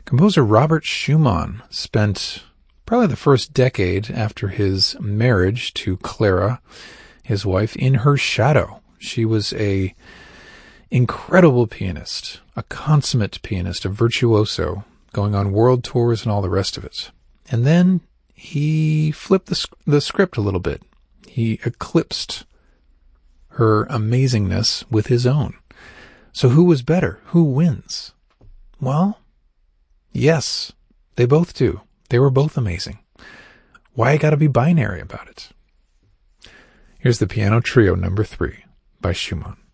Composer Robert Schumann spent probably the first decade after his marriage to Clara, his wife, in her shadow. She was a incredible pianist, a consummate pianist, a virtuoso, going on world tours and all the rest of it. And then he flipped the script a little bit. He eclipsed her amazingness with his own. So who was better? Who wins? Well, yes, they both do. They were both amazing. Why gotta be binary about it? Here's the Piano Trio number 3 by Schumann.